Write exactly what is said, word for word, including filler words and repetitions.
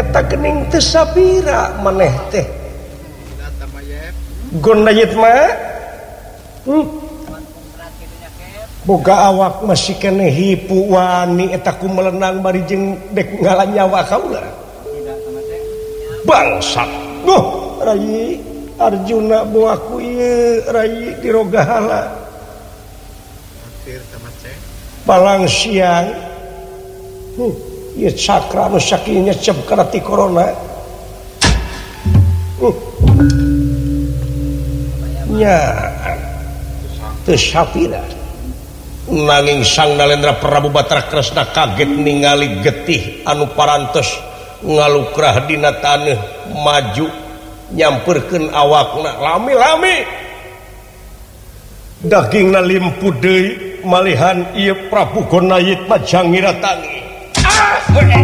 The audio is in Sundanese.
eta gening teu sabira maneh teh gondayit mah hmm. boga awak masih kene hipu wani eta kumelenang bari jeung dek ngalanyawa kaula bangsat duh Rai Arjuna buaku ieu Rai di Rogahala balang siang hmm, ieu cakra nu sakieu nyecep kana ti corona hmm. nya teu sapira nanging Sang Nalendra Prabu Batara Kresna kaget ningali getih anu parantos ngalukrah dina taneuh maju nyamperkeun awakna lami-lami dagingna limpu deui malihan ieu Prabu Gondayit mah jangira tangi ah